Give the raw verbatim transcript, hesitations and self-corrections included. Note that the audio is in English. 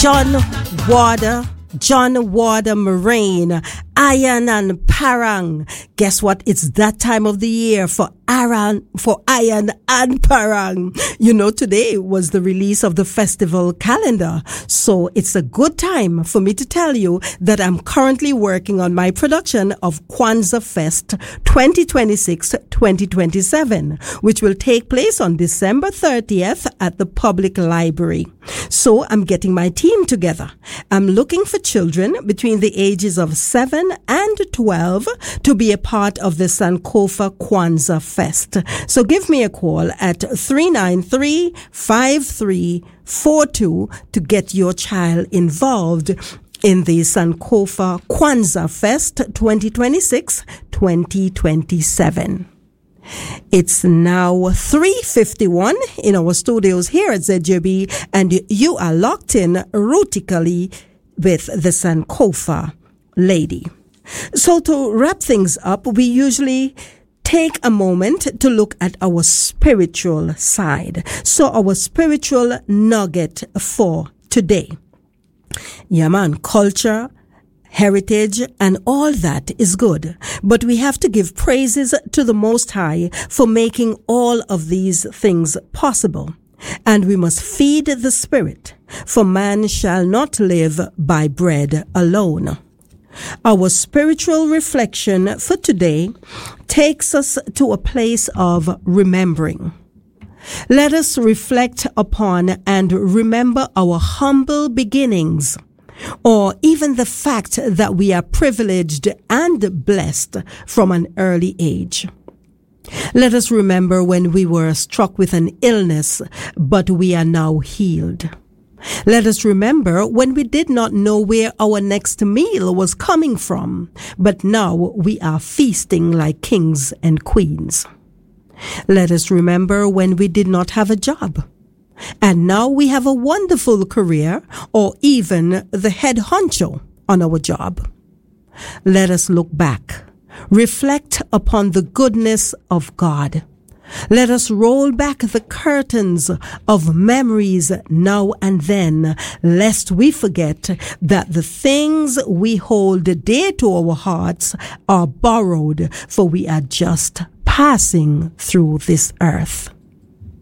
John Warder, John Warder Moraine, Iron and Parang. Guess what? It's that time of the year for Iron, for Iron and Parang. You know, today was the release of the festival calendar. So it's a good time for me to tell you that I'm currently working on my production of Kwanzaa Fest twenty twenty-six to twenty twenty-seven, which will take place on December thirtieth at the Public Library. So I'm getting my team together. I'm looking for children between the ages of seven and twelve to be a part of the Sankofa Kwanzaa Fest. So give me a call at three nine three, five three four two to get your child involved in the Sankofa Kwanzaa Fest twenty twenty-six to twenty twenty-seven. It's now three fifty-one in our studios here at Z J B, and you are locked in rootically with the Sankofa lady. So to wrap things up, we usually take a moment to look at our spiritual side. So our spiritual nugget for today. Yeah, man, culture, heritage, and all that is good. But we have to give praises to the Most High for making all of these things possible. And we must feed the spirit, for man shall not live by bread alone. Our spiritual reflection for today takes us to a place of remembering. Let us reflect upon and remember our humble beginnings, or even the fact that we are privileged and blessed from an early age. Let us remember when we were struck with an illness, but we are now healed. Let us remember when we did not know where our next meal was coming from, but now we are feasting like kings and queens. Let us remember when we did not have a job, and now we have a wonderful career, or even the head honcho on our job. Let us look back, reflect upon the goodness of God. Let us roll back the curtains of memories now and then, lest we forget that the things we hold dear to our hearts are borrowed, for we are just passing through this earth.